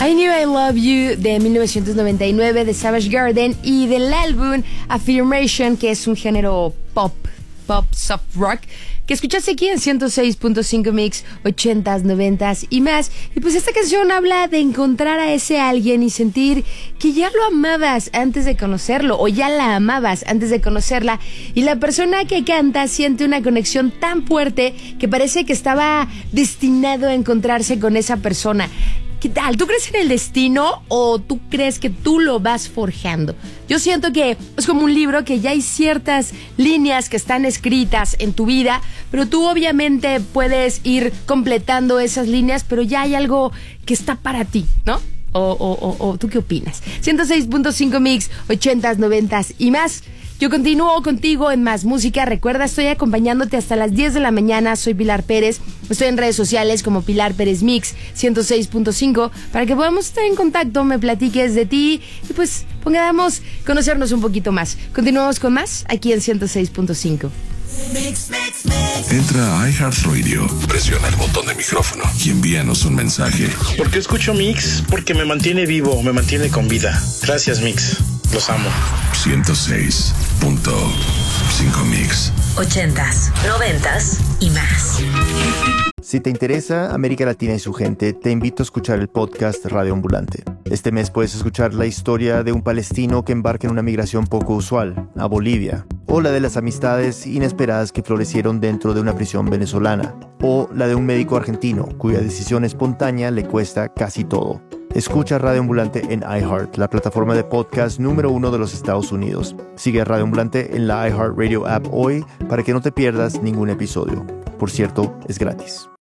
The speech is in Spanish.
I Knew I Love You de 1999 de Savage Garden y del álbum Affirmation, que es un género pop soft rock, que escuchaste aquí en 106.5 Mix, 80s, 90s y más. Y pues esta canción habla de encontrar a ese alguien y sentir que ya lo amabas antes de conocerlo, o ya la amabas antes de conocerla, y la persona que canta siente una conexión tan fuerte que parece que estaba destinado a encontrarse con esa persona. ¿Qué tal? ¿Tú crees en el destino o tú crees que tú lo vas forjando? Yo siento que es como un libro que ya hay ciertas líneas que están escritas en tu vida, pero tú obviamente puedes ir completando esas líneas, pero ya hay algo que está para ti, ¿no? ¿O tú qué opinas? 106.5 Mix, 80s, 90s y más. Yo continúo contigo en Más Música. Recuerda, estoy acompañándote hasta las 10 de la mañana. Soy Pilar Pérez. Estoy en redes sociales como Pilar Pérez Mix 106.5 para que podamos estar en contacto, me platiques de ti y pues podamos conocernos un poquito más. Continuamos con más aquí en 106.5. Entra a iHeartRadio, presiona el botón de micrófono y envíanos un mensaje. ¿Por qué escucho Mix? Porque me mantiene vivo, me mantiene con vida. Gracias, Mix. Los amo. 106.5 Mix. 80s, 90s y más. Si te interesa América Latina y su gente, te invito a escuchar el podcast Radio Ambulante. Este mes puedes escuchar la historia de un palestino que embarca en una migración poco usual, a Bolivia, o la de las amistades inesperadas que florecieron dentro de una prisión venezolana, o la de un médico argentino cuya decisión espontánea le cuesta casi todo. Escucha Radio Ambulante en iHeart, la plataforma de podcast número 1 de los Estados Unidos. Sigue a Radio Ambulante en la iHeartRadio app hoy para que no te pierdas ningún episodio. Por cierto, es gratis.